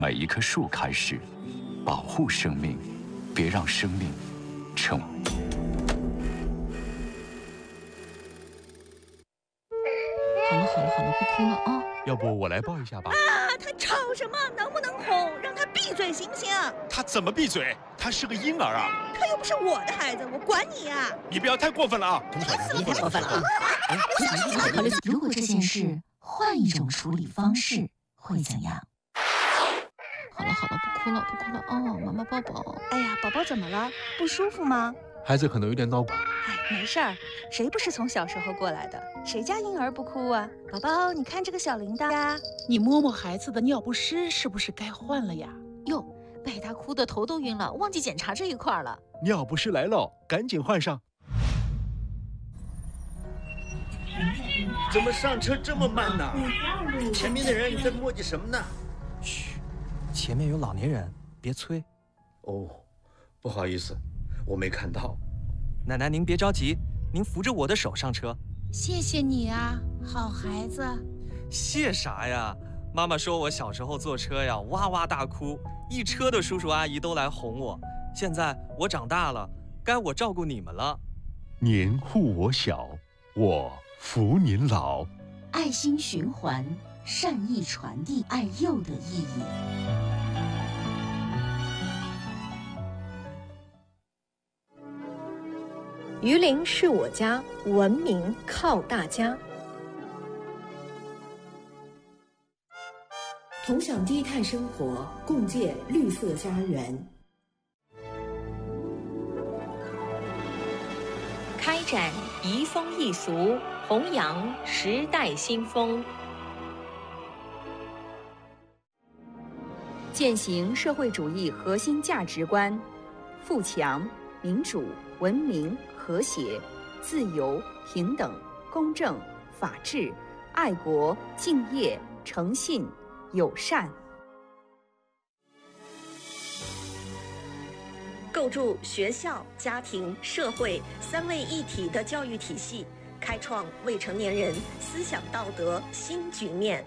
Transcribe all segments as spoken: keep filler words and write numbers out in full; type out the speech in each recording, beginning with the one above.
每一棵树开始，保护生命，别让生命成。 好了好了好了，不哭了啊！ 要不我来抱一下吧？ 啊，他吵什么？能不能哄？让他闭嘴行不行？ 他怎么闭嘴？他是个婴儿啊！ 他又不是我的孩子，我管你呀！ 你不要太过分了啊！ 你太过分了啊！ 如果这件事换一种处理方式，会怎样？好了好了，不哭了不哭了哦，妈妈抱抱。 哎呀，宝宝怎么了？不舒服吗？ 孩子可能有点闹鼓。 哎，没事儿，谁不是从小时候过来的？谁家婴儿不哭啊？宝宝，你看这个小铃铛呀， 你摸摸孩子的尿不湿，是不是该换了呀？ 哟，被他哭得头都晕了，忘记检查这一块了。 尿不湿来了，赶紧换上。 怎么上车这么慢呢？前面的人在磨叽什么呢？ 嘘，前面有老年人，别催。 哦，不好意思，我没看到。 奶奶，您别着急，您扶着我的手上车。 谢谢你啊，好孩子。 谢啥呀？妈妈说我小时候坐车呀，哇哇大哭，一车的叔叔阿姨都来哄我。现在我长大了，该我照顾你们了。 您护我小，我扶您老。 爱心循环，善意传递爱幼的意义。 榆林是我家，文明靠大家。 同享低碳生活，共建绿色家园。 开展移风易俗，弘扬时代新风。 践行社会主义核心价值观：富强、民主、文明、和谐、自由、平等、公正、法治、爱国、敬业、诚信、友善。 构筑学校、家庭、社会三位一体的教育体系，开创未成年人思想道德新局面。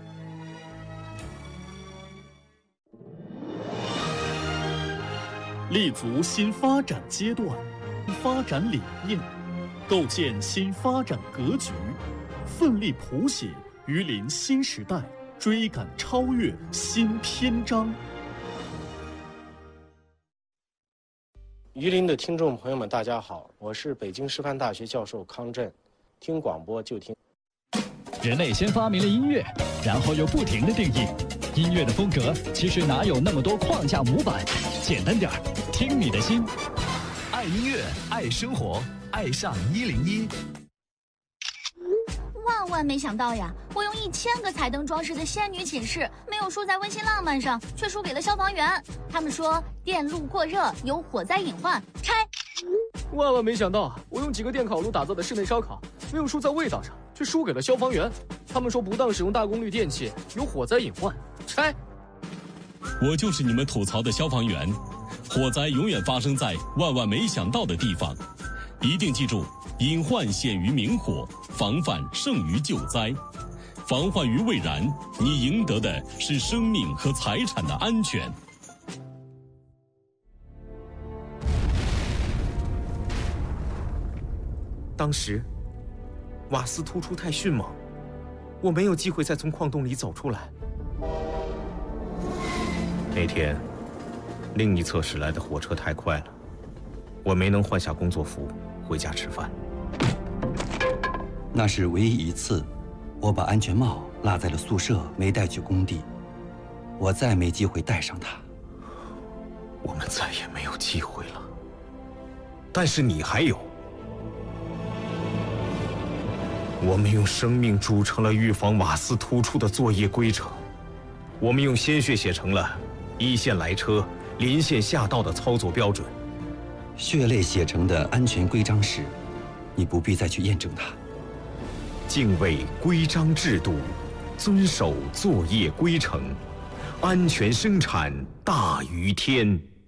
立足新发展阶段，发展理念，构建新发展格局，奋力谱写榆林新时代，追赶超越新篇章。 榆林的听众朋友们，大家好，我是北京师范大学教授康震，听广播就听。 人类先发明了音乐，然后又不停地定义音乐的风格，其实哪有那么多框架模板？简单点儿，听你的心。 爱音乐，爱生活，爱上一零一。 万万没想到呀！我用一千个彩灯装饰的仙女寝室，没有输在温馨浪漫上，却输给了消防员。他们说电路过热有火灾隐患，拆。 万万没想到，我用几个电烤炉打造的室内烧烤，没有输在味道上，却输给了消防员。他们说不当使用大功率电器有火灾隐患，拆。 我就是你们吐槽的消防员，火灾永远发生在万万没想到的地方，一定记住，隐患显于明火，防范胜于救灾。防患于未然，你赢得的是生命和财产的安全。 当时，瓦斯突出太迅猛，我没有机会再从矿洞里走出来。那天，另一侧驶来的火车太快了，我没能换下工作服回家吃饭。 那是唯一一次，我把安全帽落在了宿舍，没带去工地。我再没机会戴上它。 我们再也没有机会了。但是你还有。我们用生命铸成了预防瓦斯突出的作业规程，我们用鲜血写成了一线来车、临线下道的操作标准。 血泪写成的安全规章时，你不必再去验证它。 敬畏规章制度，遵守作业规程，安全生产大于天。